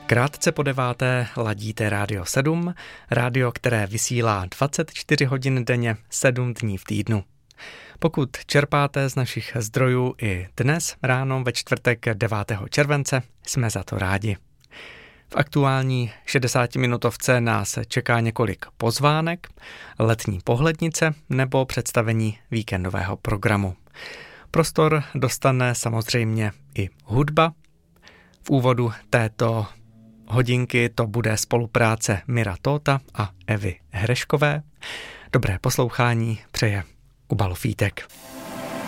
Krátce po 9. ladíte Rádio 7, rádio, které vysílá 24 hodin denně, 7 dní v týdnu. Pokud čerpáte z našich zdrojů i dnes ráno ve čtvrtek 9. července, jsme za to rádi. V aktuální 60-minutovce nás čeká několik pozvánek, letní pohlednice nebo představení víkendového programu. Prostor dostane samozřejmě i hudba. V úvodu této hodinky to bude spolupráce Mira Tóta a Evy Hreškové. Dobré poslouchání přeje Kuba Lofítek.